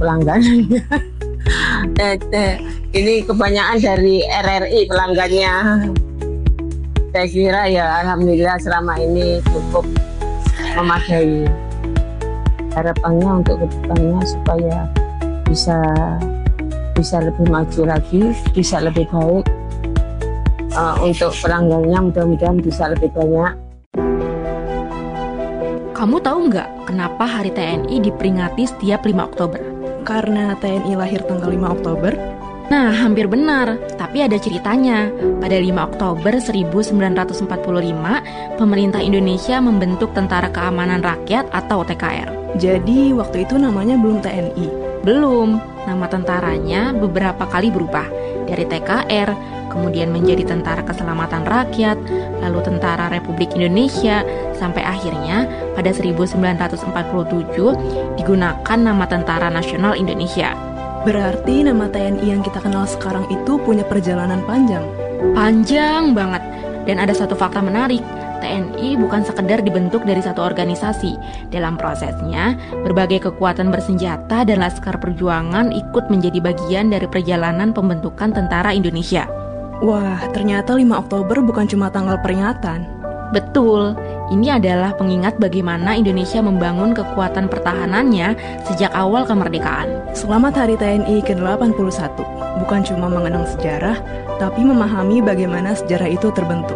pelangganannya. Ini kebanyakan dari RRI pelanggannya. Saya kira ya alhamdulillah selama ini cukup memadai. Harapannya untuk kedepannya supaya bisa lebih maju lagi, bisa lebih baik. Untuk pelanggannya mudah-mudahan bisa lebih banyak. Kamu tahu nggak kenapa Hari TNI diperingati setiap 5 Oktober? Karena TNI lahir tanggal 5 Oktober? Nah, hampir benar, tapi ada ceritanya. Pada 5 Oktober 1945, pemerintah Indonesia membentuk Tentara Keamanan Rakyat atau TKR. Jadi waktu itu namanya belum TNI? Belum, nama tentaranya beberapa kali berubah. Dari TKR, kemudian menjadi Tentara Keselamatan Rakyat, lalu Tentara Republik Indonesia, sampai akhirnya pada 1947 digunakan nama Tentara Nasional Indonesia. Berarti nama TNI yang kita kenal sekarang itu punya perjalanan panjang. Panjang banget. Dan ada satu fakta menarik, TNI bukan sekedar dibentuk dari satu organisasi. Dalam prosesnya, berbagai kekuatan bersenjata dan laskar perjuangan ikut menjadi bagian dari perjalanan pembentukan Tentara Indonesia. Wah, ternyata 5 Oktober bukan cuma tanggal peringatan. Betul, ini adalah pengingat bagaimana Indonesia membangun kekuatan pertahanannya sejak awal kemerdekaan. Selamat Hari TNI ke-81. Bukan cuma mengenang sejarah, tapi memahami bagaimana sejarah itu terbentuk.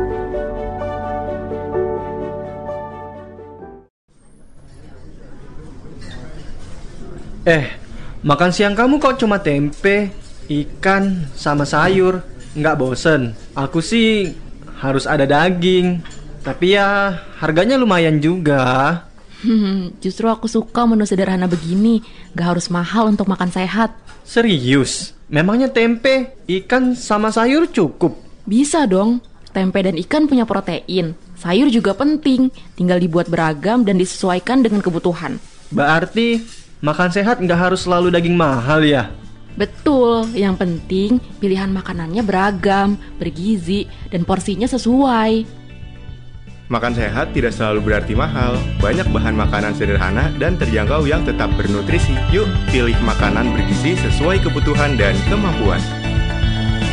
Makan siang kamu kok cuma tempe, ikan, sama sayur? Nggak bosen? Aku sih harus ada daging, tapi ya harganya lumayan juga. Justru aku suka menu sederhana begini, gak harus mahal untuk makan sehat. Serius? Memangnya tempe, ikan, sama sayur cukup? Bisa dong, tempe dan ikan punya protein. Sayur juga penting, tinggal dibuat beragam dan disesuaikan dengan kebutuhan. Berarti makan sehat nggak harus selalu daging mahal ya? Betul, yang penting pilihan makanannya beragam, bergizi, dan porsinya sesuai. Makan sehat tidak selalu berarti mahal. Banyak bahan makanan sederhana dan terjangkau yang tetap bernutrisi. Yuk, pilih makanan bergizi sesuai kebutuhan dan kemampuan.